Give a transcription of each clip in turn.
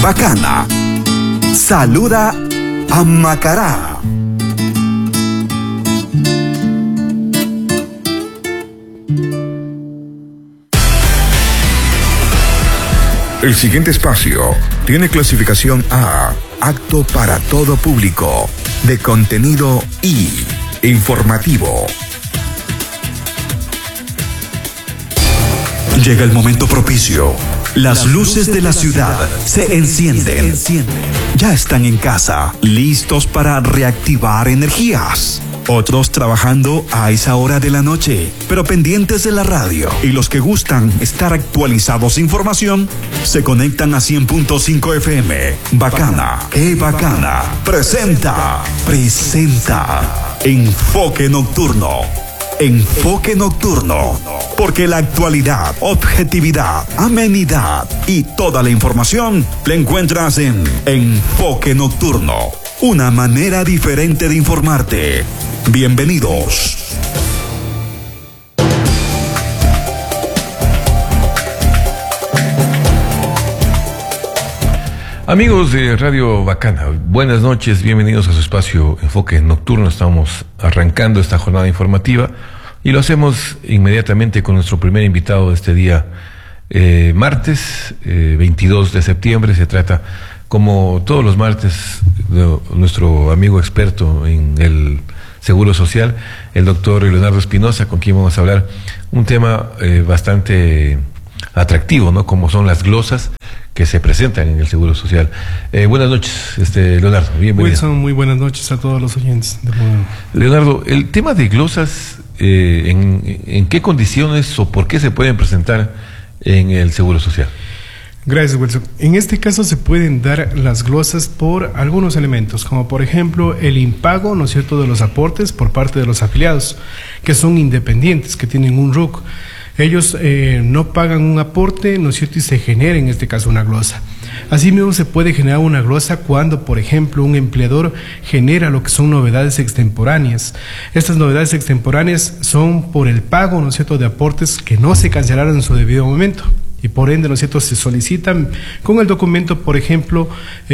Bacana. Saluda a Macará. El siguiente espacio tiene clasificación A, apto para todo público, de contenido I, informativo. Llega el momento propicio. Las luces de la ciudad se encienden. Ya están en casa, listos para reactivar energías. Otros trabajando a esa hora de la noche, pero pendientes de la radio. Y los que gustan estar actualizados de información, se conectan a 100.5 FM. Bacana, bacana. Presenta Enfoque Nocturno. Enfoque Nocturno. Porque la actualidad, objetividad, amenidad y toda la información la encuentras en Enfoque Nocturno. Una manera diferente de informarte. Bienvenidos. Amigos de Radio Bacana, buenas noches, bienvenidos a su espacio Enfoque Nocturno. Estamos arrancando esta jornada informativa y lo hacemos inmediatamente con nuestro primer invitado de este día, martes 22 de septiembre. Se trata, como todos los martes, de nuestro amigo experto en el Seguro Social, el doctor Leonardo Espinosa, con quien vamos a hablar un tema bastante atractivo, ¿no? Como son las glosas que se presentan en el Seguro Social. Buenas noches, Leonardo, bienvenido. Wilson, muy buenas noches a todos los oyentes. Leonardo, el tema de glosas, ¿en qué condiciones o por qué se pueden presentar en el Seguro Social? Gracias, Wilson. En este caso se pueden dar las glosas por algunos elementos, como por ejemplo el impago, ¿no es cierto?, de los aportes por parte de los afiliados, que son independientes, que tienen un RUC. Ellos no pagan un aporte, ¿no es cierto?, y se genera en este caso una glosa. Asimismo se puede generar una glosa cuando, por ejemplo, un empleador genera lo que son novedades extemporáneas. Estas novedades extemporáneas son por el pago, ¿no es cierto?, de aportes que no se cancelaron en su debido momento. Y por ende, ¿no es cierto?, se solicitan con el documento, por ejemplo,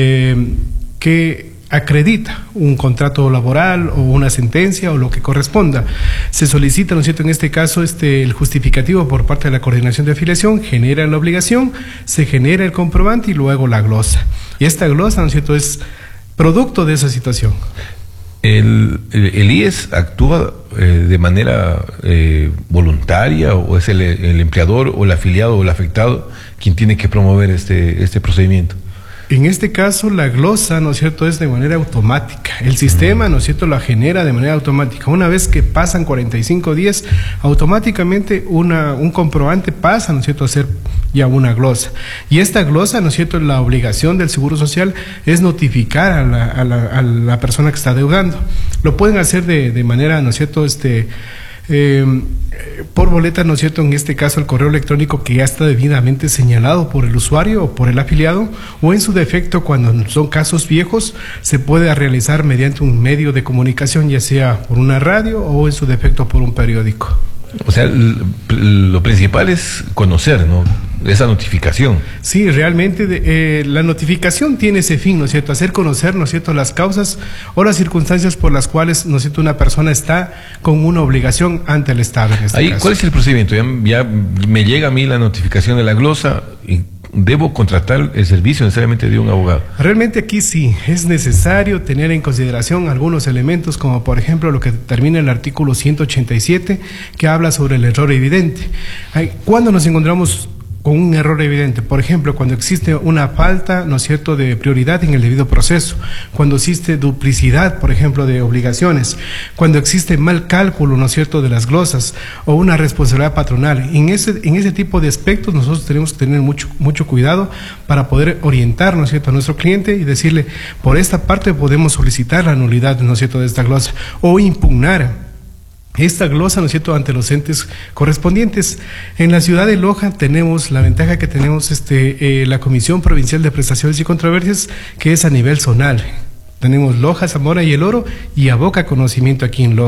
que acredita un contrato laboral o una sentencia o lo que corresponda. Se solicita, ¿no es cierto?, en este caso, el justificativo por parte de la coordinación de afiliación, genera la obligación, se genera el comprobante y luego la glosa. Y esta glosa, ¿no es cierto?, es producto de esa situación. ¿El IES actúa de manera voluntaria o es el empleador o el afiliado o el afectado quien tiene que promover este procedimiento? En este caso, la glosa, ¿no es cierto?, es de manera automática. El sistema, ¿no es cierto?, la genera de manera automática. Una vez que pasan 45 días, automáticamente un comprobante pasa, ¿no es cierto?, a ser ya una glosa. Y esta glosa, ¿no es cierto?, la obligación del Seguro Social es notificar a la persona que está deudando. Lo pueden hacer de manera, ¿no es cierto?, por boleta, ¿no es cierto?, en este caso el correo electrónico que ya está debidamente señalado por el usuario o por el afiliado, o en su defecto, cuando son casos viejos, se puede realizar mediante un medio de comunicación, ya sea por una radio o en su defecto por un periódico. O sea, lo principal es conocer, ¿no?, esa notificación. Sí, realmente la notificación tiene ese fin, ¿no es cierto?, hacer conocer, ¿no es cierto?, las causas o las circunstancias por las cuales, ¿no es cierto?, una persona está con una obligación ante el Estado. En este caso. ¿Cuál es el procedimiento? Ya me llega a mí la notificación de la glosa y ¿debo contratar el servicio necesariamente de un abogado? Realmente aquí sí, es necesario tener en consideración algunos elementos, como por ejemplo lo que determina el artículo 187, que habla sobre el error evidente. ¿Cuándo nos encontramos con un error evidente? Por ejemplo, cuando existe una falta, ¿no es cierto?, de prioridad en el debido proceso, cuando existe duplicidad, por ejemplo, de obligaciones, cuando existe mal cálculo, ¿no es cierto?, de las glosas o una responsabilidad patronal. En ese tipo de aspectos nosotros tenemos que tener mucho cuidado para poder orientar, ¿no es cierto?, a nuestro cliente y decirle, por esta parte podemos solicitar la nulidad, ¿no es cierto?, de esta glosa o impugnar esta glosa, ¿no es cierto?, ante los entes correspondientes. En la ciudad de Loja tenemos la ventaja que tenemos la Comisión Provincial de Prestaciones y Controversias, que es a nivel zonal. Tenemos Loja, Zamora y El Oro, y aboca conocimiento aquí en Loja.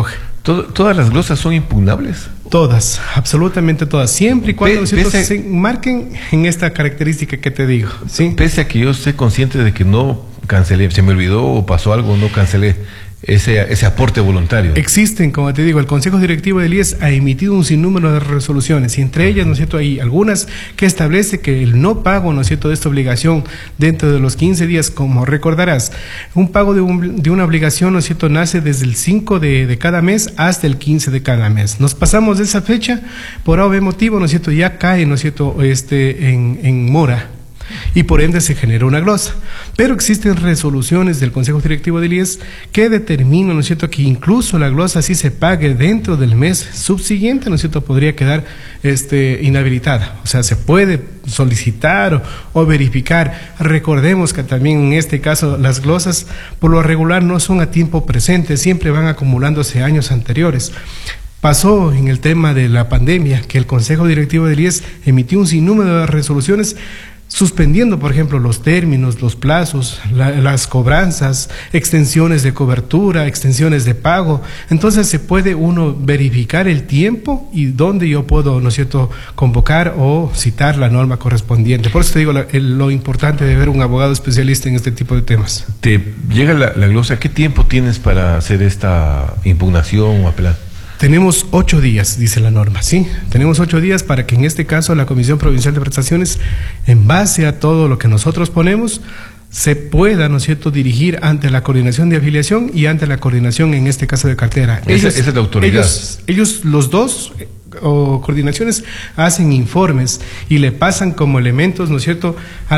¿Todas las glosas son impugnables? Todas, absolutamente todas, siempre y cuando se marquen en esta característica que te digo, ¿sí? Pese a que yo esté consciente de que no cancelé, se me olvidó o pasó algo, no cancelé ese aporte voluntario. Existen, como te digo, el Consejo Directivo del IES ha emitido un sinnúmero de resoluciones y entre ellas, ¿no es cierto?, hay algunas que establece que el no pago, ¿no es cierto?, de esta obligación dentro de los 15 días, como recordarás, un pago de una obligación, ¿no es cierto?, nace desde el 5 de cada mes hasta el 15 de cada mes. Nos pasamos de esa fecha, por A o B motivo, ¿no es cierto?, ya cae, ¿no es cierto?, en mora. Y por ende se genera una glosa. Pero existen resoluciones del Consejo Directivo del IES que determinan, ¿no es cierto?, que incluso la glosa, si se pague dentro del mes subsiguiente, ¿no es cierto?, podría quedar inhabilitada. O sea, se puede solicitar o verificar. Recordemos que también en este caso las glosas por lo regular no son a tiempo presente, siempre van acumulándose años anteriores. Pasó en el tema de la pandemia que el Consejo Directivo del IES emitió un sinnúmero de resoluciones suspendiendo, por ejemplo, los términos, los plazos, las cobranzas, extensiones de cobertura, extensiones de pago. Entonces se puede uno verificar el tiempo y dónde yo puedo, ¿no es cierto?, convocar o citar la norma correspondiente. Por eso te digo lo importante de ver un abogado especialista en este tipo de temas. Te llega la glosa, ¿qué tiempo tienes para hacer esta impugnación o apelar? Tenemos 8 días, dice la norma, ¿sí? Tenemos 8 días para que en este caso la Comisión Provincial de Prestaciones, en base a todo lo que nosotros ponemos, se pueda, ¿no es cierto?, dirigir ante la coordinación de afiliación y ante la coordinación, en este caso, de cartera. Esa es la autoridad. Ellos los dos o coordinaciones hacen informes y le pasan como elementos, ¿no es cierto?,